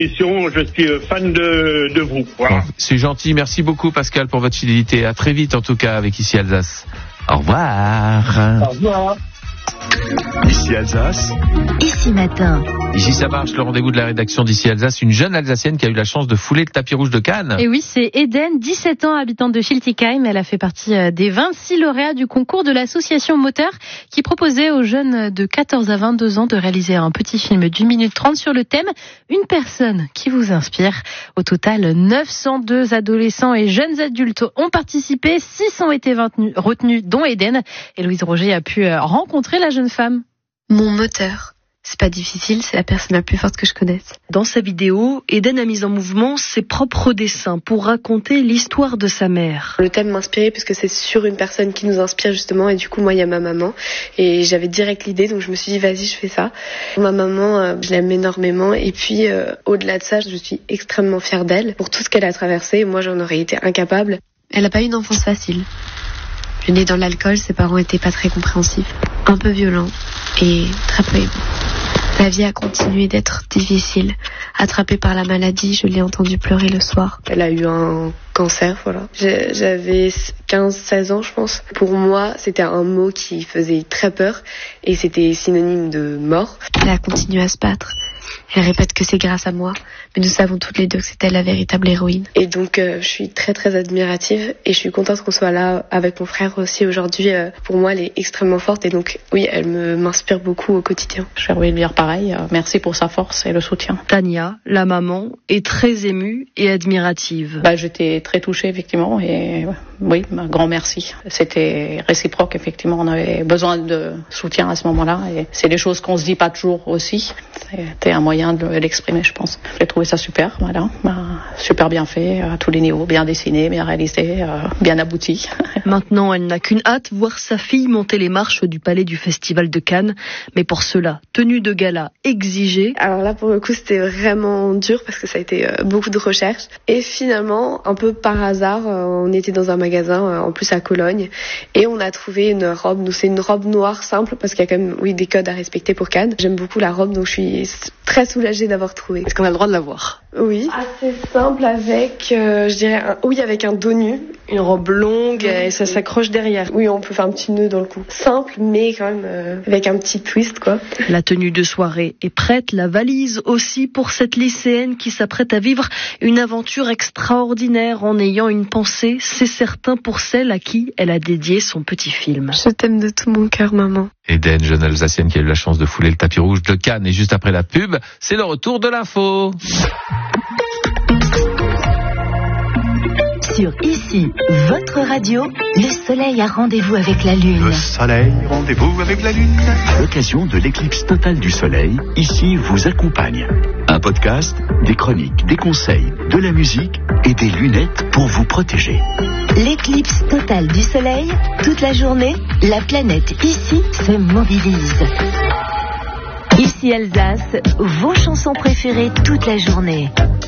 Je suis fan de vous. Voilà. Bon, c'est gentil, merci beaucoup Pascal pour votre fidélité. À très vite en tout cas avec Ici Alsace. Au revoir. Au revoir. Ici Alsace. Ici Matin. Ici ça marche, le rendez-vous de la rédaction d'Ici Alsace, une jeune Alsacienne qui a eu la chance de fouler le tapis rouge de Cannes. Et oui, c'est Eden, 17 ans, habitante de Schiltigheim. Elle a fait partie des 26 lauréats du concours de l'association Moteur qui proposait aux jeunes de 14 à 22 ans de réaliser un petit film d'1 minute 30 sur le thème « Une personne qui vous inspire ». Au total, 902 adolescents et jeunes adultes ont participé, 6 ont été retenus, dont Eden. Et Louise Roger a pu rencontrer la jeune femme. Mon moteur. C'est pas difficile, c'est la personne la plus forte que je connaisse. Dans sa vidéo, Eden a mis en mouvement ses propres dessins pour raconter l'histoire de sa mère. Le thème m'inspirait puisque c'est sur une personne qui nous inspire justement, et du coup moi il y a ma maman et j'avais direct l'idée, donc je me suis dit vas-y je fais ça. Ma maman, je l'aime énormément, et puis au-delà de ça je suis extrêmement fière d'elle pour tout ce qu'elle a traversé. Moi j'en aurais été incapable. Elle a pas eu une enfance facile. Je suis née dans l'alcool, ses parents étaient pas très compréhensifs, un peu violents et très peu aimants. La vie a continué d'être difficile. Attrapée par la maladie, je l'ai entendue pleurer le soir. Elle a eu un cancer, voilà. J'avais 15-16 ans, je pense. Pour moi, c'était un mot qui faisait très peur et c'était synonyme de mort. Elle a continué à se battre. Elle répète que c'est grâce à moi, mais nous savons toutes les deux que c'est elle la véritable héroïne. Et donc je suis très très admirative et je suis contente qu'on soit là avec mon frère aussi aujourd'hui. Pour moi, elle est extrêmement forte et donc oui, elle m'inspire beaucoup au quotidien. J'ai envie de dire pareil, merci pour sa force et le soutien. Tania, la maman, est très émue et admirative. J'étais très touchée effectivement et oui, un grand merci. C'était réciproque effectivement, on avait besoin de soutien à ce moment-là et c'est des choses qu'on se dit pas toujours aussi. C'était un moyen de l'exprimer, je pense. J'ai trouvé ça super, voilà, super bien fait, à tous les niveaux, bien dessiné, bien réalisé, bien abouti. Maintenant, elle n'a qu'une hâte, voir sa fille monter les marches du palais du Festival de Cannes. Mais pour cela, tenue de gala exigée. Alors là, pour le coup, c'était vraiment dur parce que ça a été beaucoup de recherches. Et finalement, un peu par hasard, on était dans un magasin, en plus à Cologne, et on a trouvé une robe. Nous, c'est une robe noire simple parce qu'il y a quand même, oui, des codes à respecter pour Cannes. J'aime beaucoup la robe, donc je suis très soulagée d'avoir trouvé. Est-ce qu'on a le droit de la voir? Oui. Assez simple avec, je dirais, avec un dos nu, une robe longue et ça s'accroche derrière. Oui, on peut faire un petit nœud dans le cou. Simple, mais quand même avec un petit twist, quoi. La tenue de soirée est prête, la valise aussi pour cette lycéenne qui s'apprête à vivre une aventure extraordinaire en ayant une pensée, c'est certain, pour celle à qui elle a dédié son petit film. Je t'aime de tout mon cœur, maman. Eden, jeune Alsacienne qui a eu la chance de fouler le tapis rouge de Cannes. Et juste après la pub, c'est le retour de l'info. Sur Ici, votre radio, le soleil a rendez-vous avec la lune. Le soleil, rendez-vous avec la lune. À l'occasion de l'éclipse totale du soleil, Ici vous accompagne. Un podcast, des chroniques, des conseils, de la musique et des lunettes pour vous protéger. L'éclipse totale du soleil, toute la journée, la planète Ici se mobilise. Ici Alsace, vos chansons préférées toute la journée.